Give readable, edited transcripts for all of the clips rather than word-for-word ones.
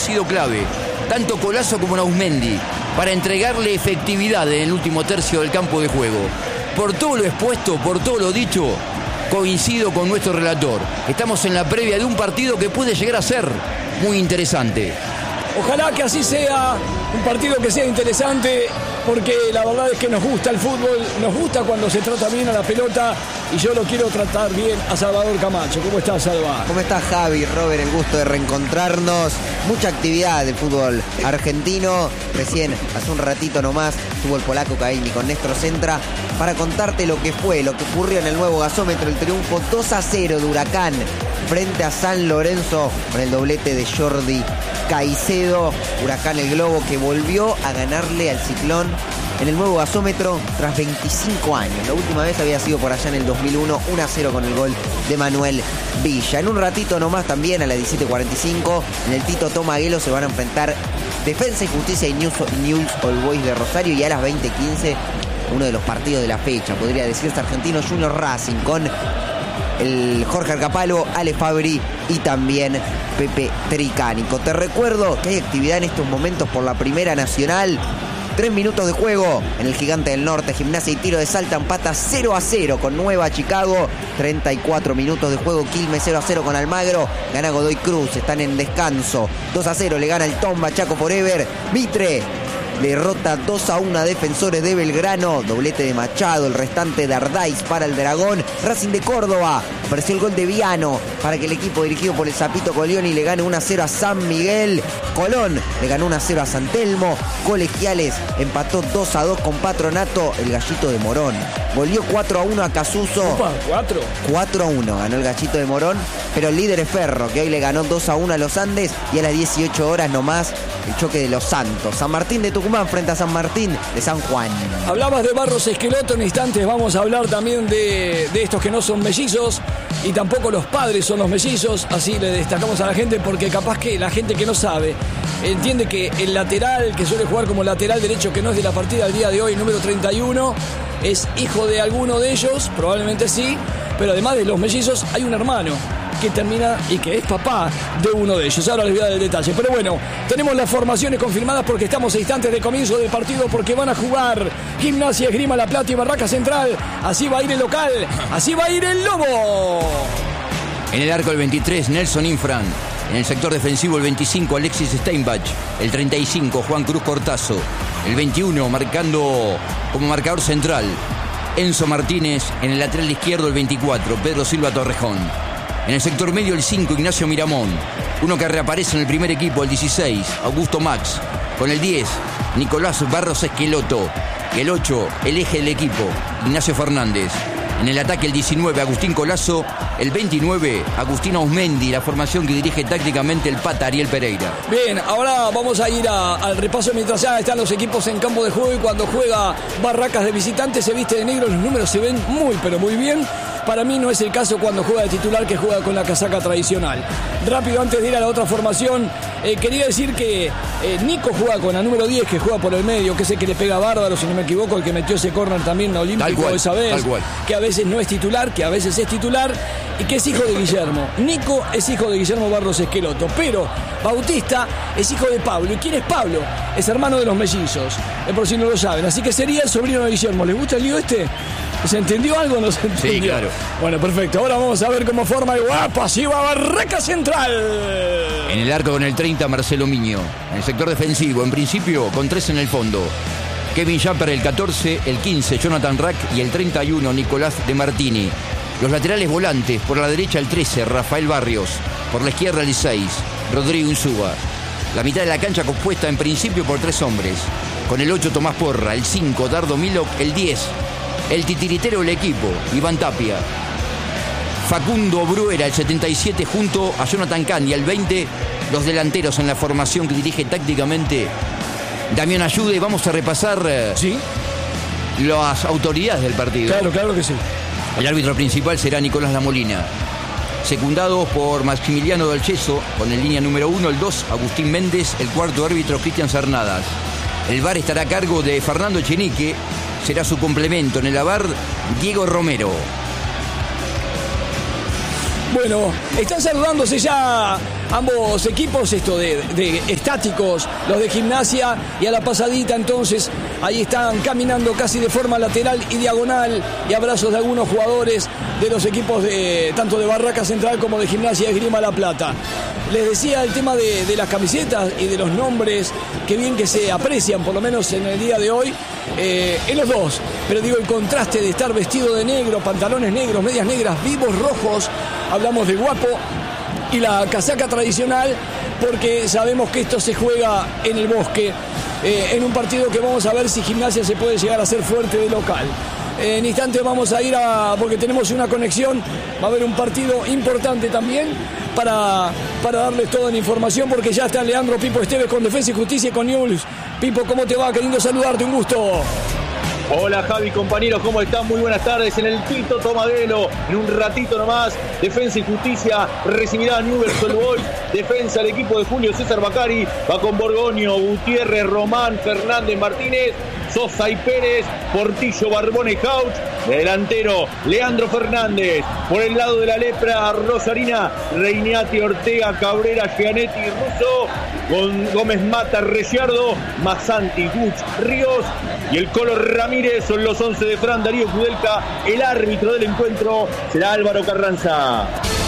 sido clave, tanto Collazo como Nausmendi, para entregarle efectividad en el último tercio del campo de juego. Por todo lo expuesto, por todo lo dicho, coincido con nuestro relator. Estamos en la previa de un partido que puede llegar a ser muy interesante. Ojalá que así sea, un partido que sea interesante, porque la verdad es que nos gusta el fútbol, nos gusta cuando se trata bien a la pelota, y yo lo quiero tratar bien a Salvador Camacho. ¿Cómo estás, Salva? ¿Cómo estás, Javi? Robert, el gusto de reencontrarnos. Mucha actividad del fútbol argentino. Recién, hace un ratito nomás, estuvo el polaco Caini con Néstor Centra para contarte lo que ocurrió en el nuevo gasómetro, el triunfo 2-0 de Huracán frente a San Lorenzo con el doblete de Jordi Caicedo. Huracán, el Globo, que volvió a ganarle al Ciclón en el nuevo gasómetro tras 25 años. La última vez había sido por allá en el 2001, 1-0 con el gol de Manuel Villa. En un ratito nomás, también a las 17:45, en el Tito Tomaguelo se van a enfrentar Defensa y Justicia y Newell's Old Boys de Rosario, y a las 20:15 uno de los partidos de la fecha, podría decirse, Argentino Junior Racing, con el Jorge Arcapalo, Ale Fabri y también Pepe Tricánico. Te recuerdo que hay actividad en estos momentos por la Primera Nacional. 3 minutos de juego en el Gigante del Norte. Gimnasia y Tiro de Salta empata 0-0 con Nueva Chicago. 34 minutos de juego. Quilmes 0-0 con Almagro. Gana Godoy Cruz. Están en descanso. 2-0 le gana el Tomba Chaco Forever. Mitre derrota 2-1 a Defensores de Belgrano. Doblete de Machado. El restante de Ardaiz para el Dragón. Racing de Córdoba. Apareció el gol de Viano para que el equipo dirigido por el Zapito Colioni le gane 1-0 a San Miguel. Colón le ganó 1-0 a San Telmo. Colegiales empató 2-2 con Patronato. El Gallito de Morón volvió 4-1 a Casuso. 4-1 ganó el Gallito de Morón. Pero el líder es Ferro, que hoy le ganó 2-1 a los Andes. Y a las 18 horas nomás, el choque de los Santos. San Martín de Tucumán frente a San Martín de San Juan. Hablabas de Barros Esqueloto. En instantes vamos a hablar también de estos que no son mellizos, y tampoco los padres son los mellizos. Así le destacamos a la gente, porque capaz que la gente que no sabe entiende que el lateral que suele jugar como lateral derecho, que no es de la partida del día de hoy, número 31, es hijo de alguno de ellos, probablemente sí, pero además de los mellizos hay un hermano que termina y que es papá de uno de ellos. Ahora les voy a dar el detalle. Pero bueno, tenemos las formaciones confirmadas, porque estamos a instantes de comienzo del partido, porque van a jugar Gimnasia, Esgrima La Plata y Barraca Central. Así va a ir el local, así va a ir el Lobo. En el arco el 23, Nelson Infran. En el sector defensivo el 25, Alexis Steinbach. El 35, Juan Cruz Cortazo. El 21, marcando como marcador central, Enzo Martínez. En el lateral izquierdo el 24, Pedro Silva Torrejón. En el sector medio el 5, Ignacio Miramón. Uno que reaparece en el primer equipo, el 16, Augusto Max. Con el 10, Nicolás Barros Esqueloto. El 8, el eje del equipo, Ignacio Fernández. En el ataque el 19, Agustín Collazo. El 29, Agustín Ausmendi, la formación que dirige tácticamente el Pata Ariel Pereira. Bien, ahora vamos a ir al repaso mientras ya están los equipos en campo de juego, y cuando juega Barracas de visitante se viste de negro. Los números se ven muy, pero muy bien. Para mí no es el caso cuando juega de titular, que juega con la casaca tradicional. Rápido, antes de ir a la otra formación, quería decir que Nico juega con la número 10, que juega por el medio, que es el que le pega bárbaro, si no me equivoco, el que metió ese córner también olímpico esa vez, que a veces no es titular, que a veces es titular, y que es hijo de Guillermo. Nico es hijo de Guillermo Barros Esqueloto, pero Bautista es hijo de Pablo. ¿Y quién es Pablo? Es hermano de los mellizos, por si no lo saben. Así que sería el sobrino de Guillermo. ¿Les gusta el lío este? ¿Se entendió algo o no se entendió? Sí, claro. Bueno, perfecto. Ahora vamos a ver cómo forma el guapo. Así va Barraca Central. En el arco con el 30, Marcelo Miño. En el sector defensivo, en principio, con 3 en el fondo, Kevin Jamper, el 14, el 15, Jonathan Rack, y el 31, Nicolás De Martini. Los laterales volantes, por la derecha el 13, Rafael Barrios. Por la izquierda el 6, Rodrigo Insúa. La mitad de la cancha compuesta en principio por 3 hombres. Con el 8, Tomás Porra, el 5, Dardo Milok, el 10, el titiritero del equipo, Iván Tapia. Facundo Bruera, el 77, junto a Jonathan Candia, el 20, los delanteros en la formación que dirige tácticamente Damián Ayude. Vamos a repasar las autoridades del partido. Claro que sí. El árbitro principal será Nicolás Lamolina, secundado por Maximiliano Dolceso, con el línea número 1, el 2, Agustín Méndez, el cuarto árbitro, Cristian Cernadas. El VAR estará a cargo de Fernando Echenique, será su complemento en el VAR, Diego Romero. Bueno, están saludándose ya ambos equipos, esto de estáticos, los de Gimnasia, y a la pasadita entonces ahí están caminando casi de forma lateral y diagonal, y abrazos de algunos jugadores de los equipos tanto de Barracas Central como de Gimnasia Esgrima La Plata. Les decía el tema de las camisetas y de los nombres, que bien que se aprecian, por lo menos en el día de hoy, en los dos. Pero digo, el contraste de estar vestido de negro, pantalones negros, medias negras, vivos rojos, hablamos de Guapo, y la casaca tradicional, porque sabemos que esto se juega en el Bosque, en un partido que vamos a ver si Gimnasia se puede llegar a ser fuerte de local. En instante vamos a ir porque tenemos una conexión, va a haber un partido importante también para darles toda la información, porque ya está Leandro Pipo Esteves con Defensa y Justicia y con Newell's. Pipo, ¿cómo te va? Qué lindo saludarte, un gusto. Hola Javi, compañeros, ¿cómo están? Muy buenas tardes. En el Tito Tomadelo, en un ratito nomás, Defensa y Justicia recibirá a Newell's Old Boys. Defensa, el equipo de Julio César Bacari, va con Borgoño, Gutiérrez, Román, Fernández, Martínez, Sosa y Pérez, Portillo, Barbone, Couch. Delantero, Leandro Fernández. Por el lado de la lepra rosarina, Reiniati, Ortega, Cabrera, Gianetti, Russo. Con Gómez Mata, Reyardo, Masanti, Guch, Ríos y el Colo Ramírez. Son los 11 de Fran Darío Kudelka. El árbitro del encuentro será Álvaro Carranza.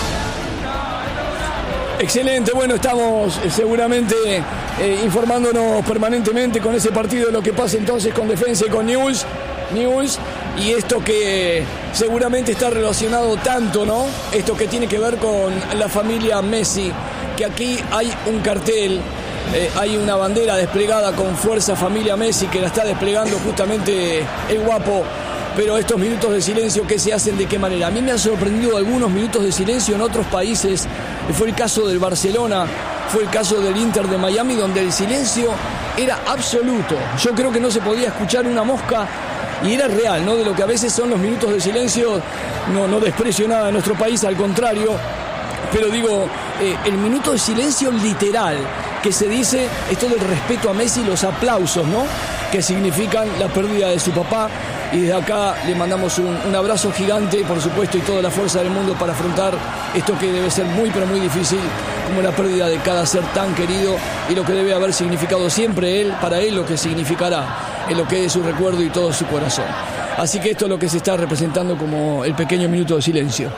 Excelente, bueno, estamos seguramente informándonos permanentemente con ese partido de lo que pasa entonces con Defensa y con Newell's, y esto que seguramente está relacionado tanto, ¿no? Esto que tiene que ver con la familia Messi, que aquí hay un cartel, hay una bandera desplegada con Fuerza Familia Messi, que la está desplegando justamente el Guapo. Pero estos minutos de silencio, ¿qué se hacen? ¿De qué manera? A mí me han sorprendido algunos minutos de silencio en otros países. Fue el caso del Barcelona, fue el caso del Inter de Miami, donde el silencio era absoluto. Yo creo que no se podía escuchar una mosca, y era real, ¿no? De lo que a veces son los minutos de silencio. No desprecio nada de nuestro país, al contrario. Pero digo, el minuto de silencio literal que se dice, esto del respeto a Messi, los aplausos, ¿no? Que significan la pérdida de su papá. Y desde acá le mandamos un abrazo gigante, por supuesto, y toda la fuerza del mundo para afrontar esto que debe ser muy, pero muy difícil, como la pérdida de cada ser tan querido, y lo que debe haber significado siempre él, para él lo que significará en lo que es su recuerdo y todo su corazón. Así que esto es lo que se está representando como el pequeño minuto de silencio.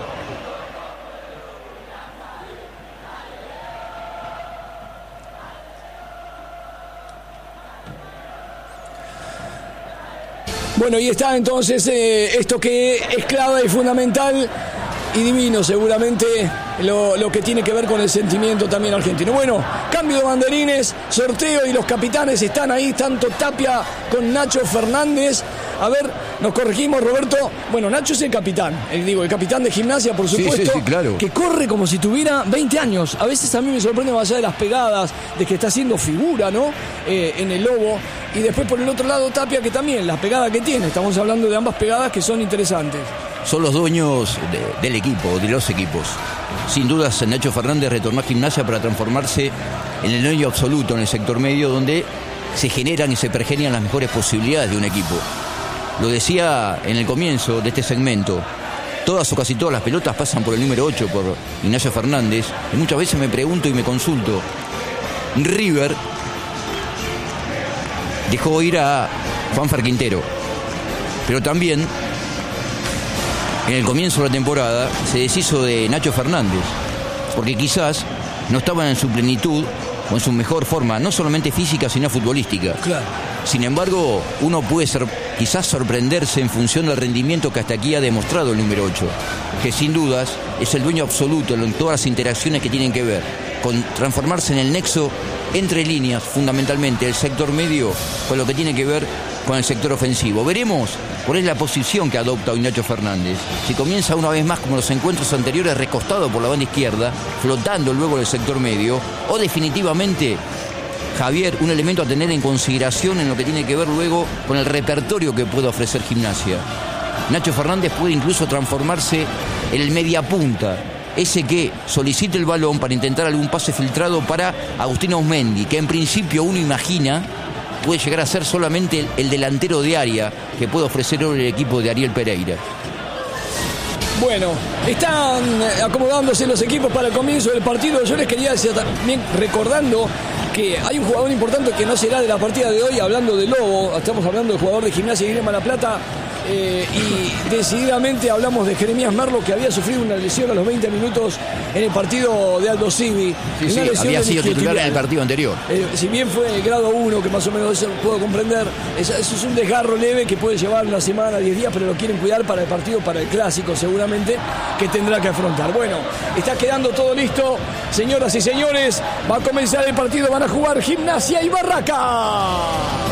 Bueno, y está entonces esto que es clave y fundamental y divino, seguramente, lo que tiene que ver con el sentimiento también argentino. Bueno, cambio de banderines, sorteo, y los capitanes están ahí, tanto Tapia con Nacho Fernández. A ver, nos corregimos, Roberto. Bueno, Nacho es el capitán, el capitán de Gimnasia, por supuesto, sí, claro. Que corre como si tuviera 20 años. A veces a mí me sorprende más allá de las pegadas, de que está haciendo figura, ¿no? En el Lobo. Y después por el otro lado Tapia, que también, la pegada que tiene. Estamos hablando de ambas pegadas que son interesantes. Son los dueños del equipo, de los equipos. Sin dudas, Nacho Fernández retornó a Gimnasia para transformarse en el dueño absoluto en el sector medio, donde se generan y se pergenian las mejores posibilidades de un equipo. Lo decía en el comienzo de este segmento, todas o casi todas las pelotas pasan por el número 8, por Ignacio Fernández, y muchas veces me pregunto y me consulto, River dejó ir a Juanfer Quintero, pero también en el comienzo de la temporada se deshizo de Nacho Fernández, porque quizás no estaban en su plenitud o en su mejor forma, no solamente física, sino futbolística. Claro. Sin embargo, uno puede quizás sorprenderse en función del rendimiento que hasta aquí ha demostrado el número 8, que sin dudas es el dueño absoluto en todas las interacciones que tienen que ver con transformarse en el nexo entre líneas, fundamentalmente el sector medio, con lo que tiene que ver con el sector ofensivo. Veremos cuál es la posición que adopta hoy Nacho Fernández. Si comienza una vez más como los encuentros anteriores, recostado por la banda izquierda, flotando luego en el sector medio, o definitivamente, Javier, un elemento a tener en consideración en lo que tiene que ver luego con el repertorio que puede ofrecer Gimnasia. Nacho Fernández puede incluso transformarse en el mediapunta, ese que solicite el balón para intentar algún pase filtrado para Agustín Ausmendi, que en principio uno imagina puede llegar a ser solamente el delantero de área que puede ofrecer hoy el equipo de Ariel Pereira. Bueno, están acomodándose los equipos para el comienzo del partido. Yo les quería decir también, recordando que hay un jugador importante que no será de la partida de hoy, hablando de Lobo. Estamos hablando del jugador de Gimnasia y Grima La Plata. Y decididamente hablamos de Jeremías Merlo, que había sufrido una lesión a los 20 minutos en el partido de Aldo Civi. Sí, había sido titular en el partido anterior. Si bien fue grado 1, que más o menos eso puedo comprender, eso es un desgarro leve que puede llevar una semana, 10 días, pero lo quieren cuidar para el partido, para el clásico seguramente, que tendrá que afrontar. Bueno, está quedando todo listo, señoras y señores, va a comenzar el partido, van a jugar Gimnasia y Barraca.